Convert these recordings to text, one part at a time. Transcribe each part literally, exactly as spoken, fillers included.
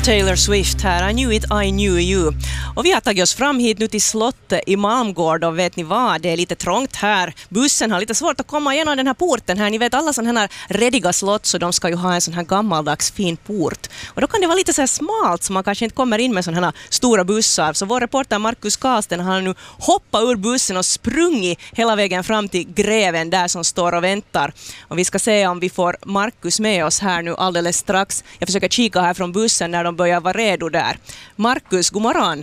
Taylor Swift här, I knew it, I knew you. Och vi har tagit oss fram hit nu till slottet i Malmgård och vet ni vad, det är lite trångt här. Bussen har lite svårt att komma igenom den här porten här. Ni vet alla sådana här rediga slott så de ska ju ha en sån här gammaldags fin port. Och då kan det vara lite så här smalt så man kanske inte kommer in med sådana här stora bussar. Så vår reporter Markus Karlsten har nu hoppat ur bussen och sprungit hela vägen fram till greven där som står och väntar. Och vi ska se om vi får Markus med oss här nu alldeles strax. Jag försöker kika här från bussen när de börjar vara redo där. Markus, god morgon.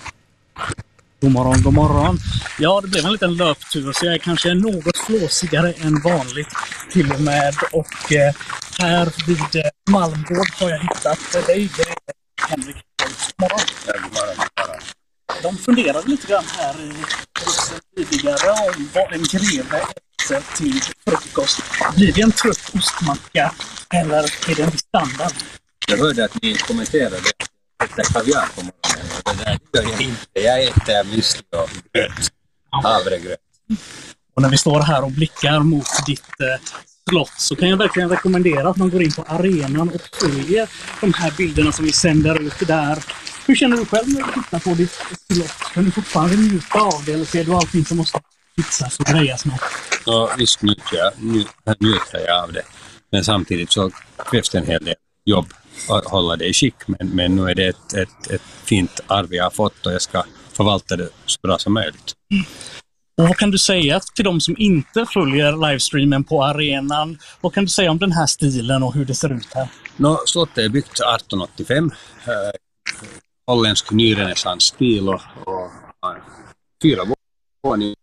God morgon, god morgon. Ja, det blev en liten löptur så jag är kanske något flåsigare än vanligt till och med. Och eh, här vid eh, Malmgård har jag hittat eh, dig, Henrik. God morgon. Ja, god morgon, god morgon. De funderade lite grann här i bussen tidigare om vad en greve äter till frukost. Blir det en trött ostmacka eller är det en standard? Jag hörde att ni kommenterade att äta kaviar på morgonen. Det där gör jag inte. Jag äter müsli och gröt. Havregröt. Och när vi står här och blickar mot ditt eh, slott så kan jag verkligen rekommendera att man går in på arenan och följer de här bilderna som vi sänder ut där. Hur känner du själv när du tittar på ditt slott? Kan du fortfarande njuta av det eller ser du allting som måste fixas och grejas med? Ja, visst njuter jag, njuter jag av det. Men samtidigt så krävs det en hel del jobb att hålla det i skick. Men, men nu är det ett, ett, ett fint arv jag har fått och jag ska förvalta det så bra som möjligt. Mm. Och vad kan du säga till de som inte följer livestreamen på arenan? Vad kan du säga om den här stilen och hur det ser ut här? Nå, slottet är byggt arton åttiofem. Äh, holländsk nyrenässansstil och, och äh, fyra våningar.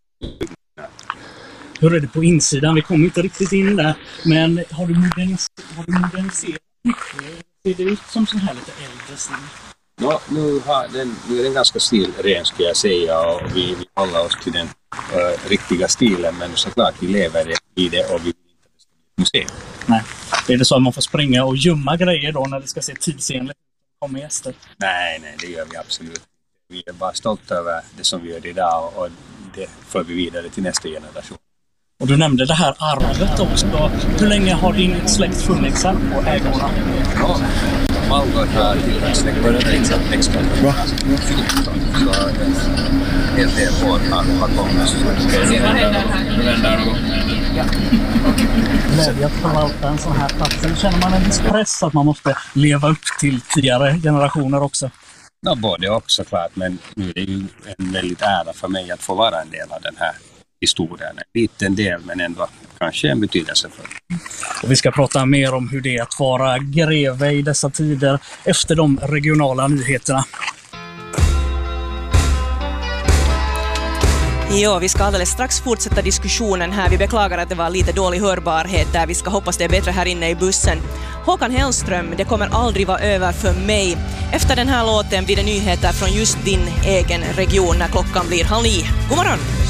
Hur är det på insidan? Vi kommer inte riktigt in där. Men har du, modernis- har du moderniserat mycket? Ser det ut som sån här lite äldre stil? No, nu, har den, nu är den ganska stilren ska jag säga och vi, vi håller oss till den uh, riktiga stilen men såklart vi lever i det och vi vill inte att det ska bli ett museum. Nej, är det så att man får springa och gömma grejer då när det ska se tidsenligt komma gäster? Nej, nej, det gör vi absolut. Vi är bara stolta över det som vi gör idag och, och det för vi vidare till nästa generation. Och du nämnde det här arvet också. Hur länge har din släkt funnits här på ägorna? Ja, Malmgård har tillväxtsläkt på den exakt extra. Bra. Så en hel del år har kommit. Glädje att förvalta en sån här plats. Känner man en viss press att man måste leva upp till tidigare generationer också? Ja, både också klart, men nu är det ju en väldigt ära för mig att få vara en del av den här historien. En liten del, men ändå kanske en betydelse för. Och vi ska prata mer om hur det är att vara greve i dessa tider efter de regionala nyheterna. Ja, vi ska alldeles strax fortsätta diskussionen här. Vi beklagar att det var lite dålig hörbarhet där. Vi ska hoppas det är bättre här inne i bussen. Håkan Hellström, det kommer aldrig vara över för mig. Efter den här låten blir det nyheter från just din egen region när klockan blir halv nio. God morgon!